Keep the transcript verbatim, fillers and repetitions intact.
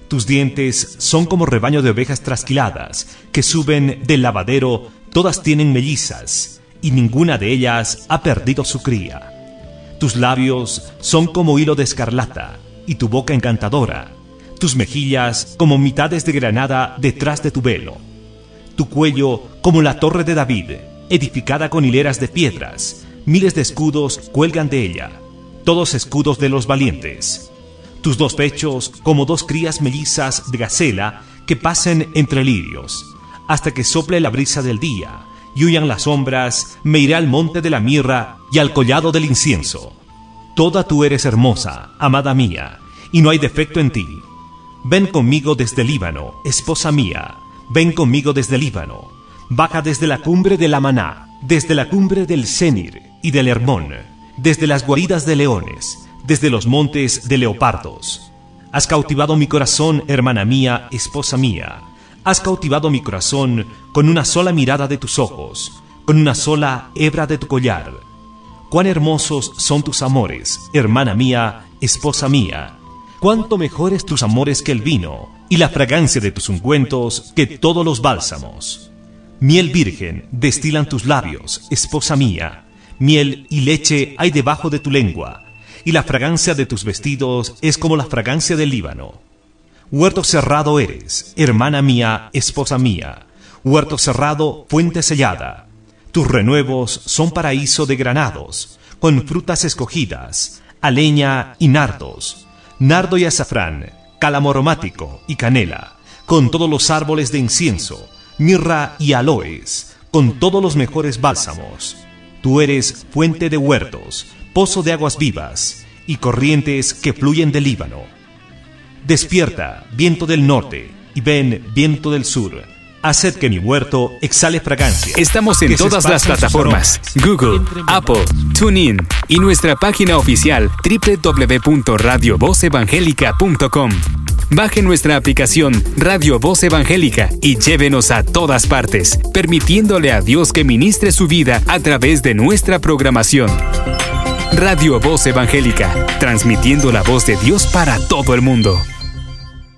Tus dientes son como rebaño de ovejas trasquiladas, que suben del lavadero, todas tienen mellizas, y ninguna de ellas ha perdido su cría. Tus labios son como hilo de escarlata, y tu boca encantadora. Tus mejillas como mitades de granada detrás de tu velo. Tu cuello como la torre de David, edificada con hileras de piedras. Miles de escudos cuelgan de ella, todos escudos de los valientes. Tus dos pechos como dos crías mellizas de gacela que pasen entre lirios, hasta que sople la brisa del día, y huyan las sombras, me iré al monte de la mirra y al collado del incienso. Toda tú eres hermosa, amada mía, y no hay defecto en ti. Ven conmigo desde el Líbano, esposa mía, ven conmigo desde el Líbano. Baja desde la cumbre de la Maná, desde la cumbre del Senir y del Hermón, desde las guaridas de leones, desde los montes de leopardos. Has cautivado mi corazón, hermana mía, esposa mía. Has cautivado mi corazón con una sola mirada de tus ojos, con una sola hebra de tu collar. Cuán hermosos son tus amores, hermana mía, esposa mía. Cuánto mejores tus amores que el vino, y la fragancia de tus ungüentos que todos los bálsamos. Miel virgen destilan tus labios, esposa mía. Miel y leche hay debajo de tu lengua, y la fragancia de tus vestidos es como la fragancia del Líbano. Huerto cerrado eres, hermana mía, esposa mía. Huerto cerrado, fuente sellada. Tus renuevos son paraíso de granados, con frutas escogidas, aleña y nardos, nardo y azafrán, cálamo aromático y canela, con todos los árboles de incienso, mirra y aloes, con todos los mejores bálsamos. Tú eres fuente de huertos, pozo de aguas vivas y corrientes que fluyen del Líbano. Despierta, viento del norte, y ven, viento del sur. Haced que mi huerto exhale fragancia. Estamos en todas las plataformas: Google, Apple, TuneIn y nuestra página oficial doble u doble u doble u punto radio voz evangélica punto com. Baje nuestra aplicación Radio Voz Evangélica y llévenos a todas partes, permitiéndole a Dios que ministre su vida a través de nuestra programación. Radio Voz Evangélica, transmitiendo la voz de Dios para todo el mundo.